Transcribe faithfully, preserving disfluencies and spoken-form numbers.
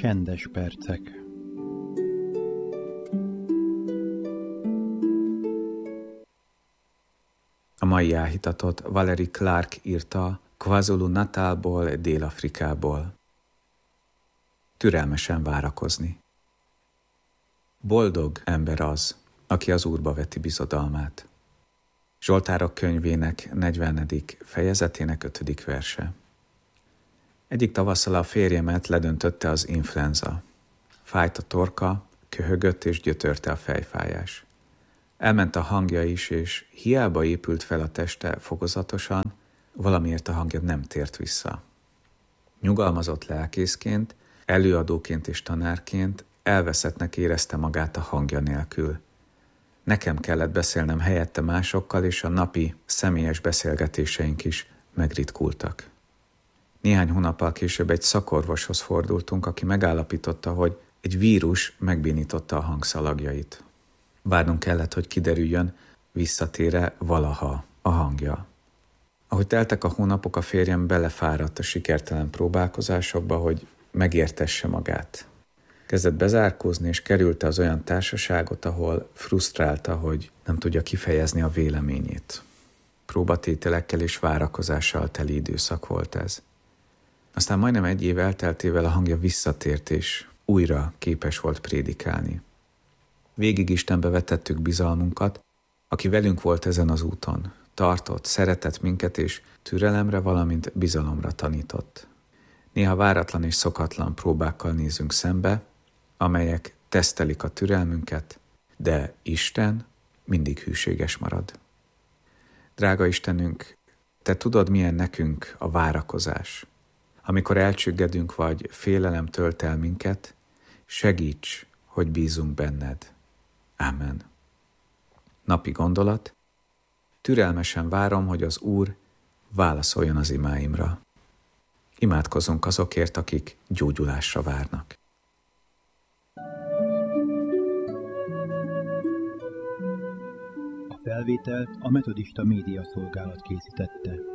Csendes percek. A mai áhítatot Valerie Clark írta KwaZulu-Natalból, Dél-Afrikából. Türelmesen várakozni. Boldog ember az, aki az Úrba veti bizodalmát. Zsoltárok könyvének negyvenedik fejezetének ötödik verse. Egyik tavasszal a férjemet ledöntötte az influenza. Fájt a torka, köhögött és gyötörte a fejfájás. Elment a hangja is, és hiába épült fel a teste fokozatosan, valamiért a hangja nem tért vissza. Nyugalmazott lelkészként, előadóként és tanárként elveszettnek érezte magát a hangja nélkül. Nekem kellett beszélnem helyette másokkal, és a napi, személyes beszélgetéseink is megritkultak. Néhány hónappal később egy szakorvoshoz fordultunk, aki megállapította, hogy egy vírus megbénította a hangszalagjait. Várnunk kellett, hogy kiderüljön, visszatér-e valaha a hangja. Ahogy teltek a hónapok, a férjem belefáradt a sikertelen próbálkozásokba, hogy megértesse magát. Kezdett bezárkózni, és kerülte az olyan társaságot, ahol frusztrálta, hogy nem tudja kifejezni a véleményét. Próbatételekkel és várakozással teli időszak volt ez. Aztán majdnem egy év elteltével a hangja visszatért, és újra képes volt prédikálni. Végig Istenbe vetettük bizalmunkat, aki velünk volt ezen az úton. Tartott, szeretett minket, és türelemre, valamint bizalomra tanított. Néha váratlan és szokatlan próbákkal nézünk szembe, amelyek tesztelik a türelmünket, de Isten mindig hűséges marad. Drága Istenünk, Te tudod, milyen nekünk a várakozás. Amikor elcsüggedünk, vagy félelem tölt el minket, segíts, hogy bízunk benned. Ámen. Napi gondolat. Türelmesen várom, hogy az Úr válaszoljon az imáimra. Imádkozzunk azokért, akik gyógyulásra várnak. A felvételt a Metodista Média Szolgálat készítette.